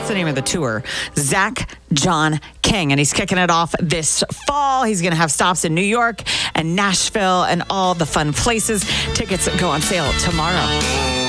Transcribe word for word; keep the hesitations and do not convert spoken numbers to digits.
That's the name of the tour. Zach John King. And he's kicking it off this fall. He's going to have stops in New York and Nashville and all the fun places. Tickets go on sale tomorrow.